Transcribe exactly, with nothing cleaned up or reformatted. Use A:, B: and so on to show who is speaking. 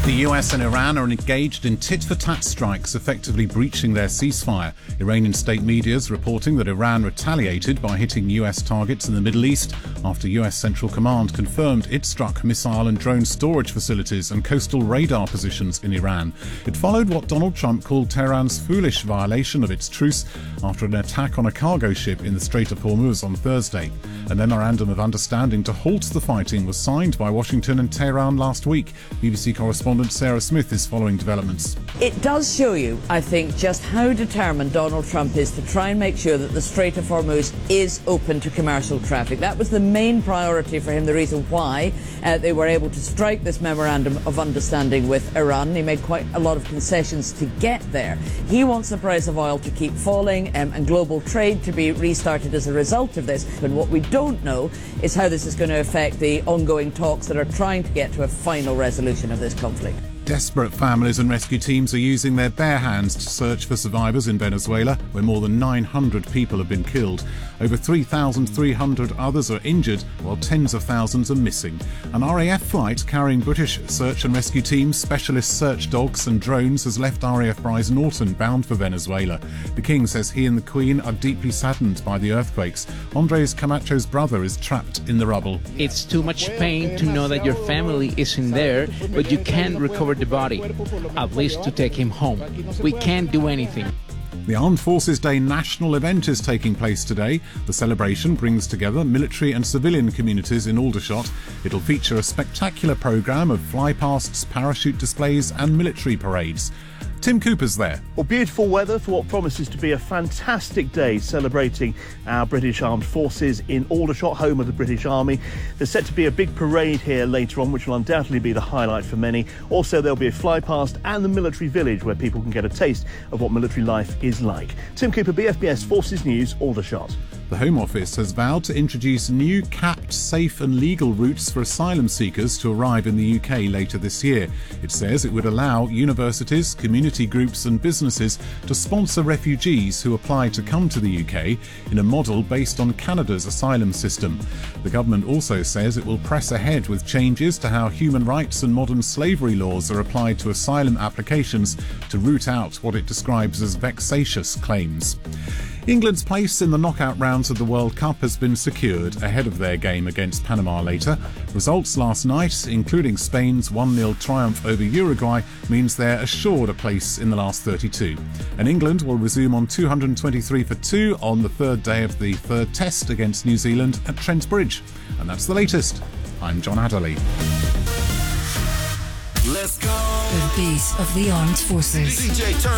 A: The U S and Iran are engaged in tit-for-tat strikes, effectively breaching their ceasefire. Iranian state media is reporting that Iran retaliated by hitting U S targets in the Middle East after U S Central Command confirmed it struck missile and drone storage facilities and coastal radar positions in Iran. It followed what Donald Trump called Tehran's foolish violation of its truce after an attack on a cargo ship in the Strait of Hormuz on Thursday. A memorandum of understanding to halt the fighting was signed by Washington and Tehran last week. B B C correspondent Sarah Smith is following developments.
B: It does show you, I think, just how determined Donald Trump is to try and make sure that the Strait of Hormuz is open to commercial traffic. That was the main priority for him, the reason why uh, they were able to strike this memorandum of understanding with Iran. He made quite a lot of concessions to get there. He wants the price of oil to keep falling um, and global trade to be restarted as a result of this. And what we don't know is how this is going to affect the ongoing talks that are trying to get to a final resolution of this conflict.
A: Desperate families and rescue teams are using their bare hands to search for survivors in Venezuela, where more than nine hundred people have been killed. Over three thousand three hundred others are injured, while tens of thousands are missing. An R A F flight carrying British search and rescue teams, specialist search dogs and drones has left R A F Bryce Norton bound for Venezuela. The King says he and the Queen are deeply saddened by the earthquakes. Andres Camacho's brother is trapped in the rubble.
C: It's too much pain to know that your family isn't there, but you can't recover the body, at least to take him home. We can't do anything.
A: The Armed Forces Day national event is taking place today. The celebration brings together military and civilian communities in Aldershot. It'll feature a spectacular programme of flypasts, parachute displays and military parades. Tim Cooper's there.
D: Well, beautiful weather for what promises to be a fantastic day celebrating our British Armed Forces in Aldershot, home of the British Army. There's set to be a big parade here later on, which will undoubtedly be the highlight for many. Also, there'll be a flypast and the military village where people can get a taste of what military life is like. Tim Cooper, B F B S Forces News, Aldershot.
A: The Home Office has vowed to introduce new capped, safe and legal routes for asylum seekers to arrive in the U K later this year. It says it would allow universities, community groups and businesses to sponsor refugees who apply to come to the U K in a model based on Canada's asylum system. The government also says it will press ahead with changes to how human rights and modern slavery laws are applied to asylum applications to root out what it describes as vexatious claims. England's place in the knockout rounds of the World Cup has been secured ahead of their game against Panama later. Results last night, including Spain's one nil triumph over Uruguay, means they're assured a place in the last thirty-two. And England will resume on two hundred twenty-three for two on the third day of the third test against New Zealand at Trent Bridge. And that's the latest. I'm John Adderley.
E: Let's go. The beat of the armed forces.